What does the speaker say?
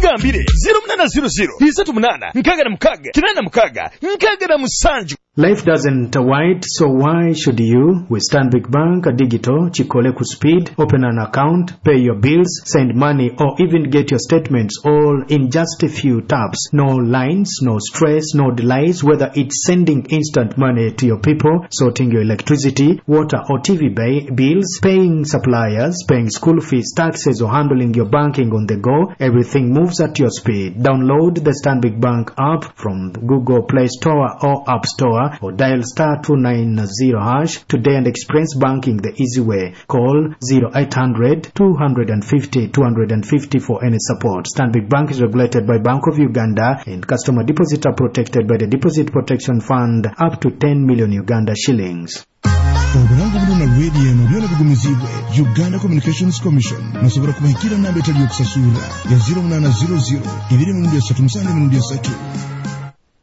mugambire 0800 38 nkagala mukaga kinana mukaga nkagala musanju. Life doesn't wait, so why should you? With Stanbic Bank Digital, Chikole ku speed, open an account, pay your bills, send money, or even get your statements all in just a few taps. No lines, no stress, no delays, whether it's sending instant money to your people, sorting your electricity, water or TV bills, paying suppliers, paying school fees, taxes, or handling your banking on the go. Everything moves at your speed. Download the Stanbic Bank app from Google Play Store or App Store, or dial *290# today and experience banking the easy way. Call 0800 250 250 for any support. Stanbic Bank is regulated by Bank of Uganda, and customer deposits are protected by the Deposit Protection Fund up to 10 million Uganda shillings. Obulangu buluna radio no byona bugumizibwe Uganda Communications Commission nasobora kumahikira namba etali okusasula ya 0800 23 3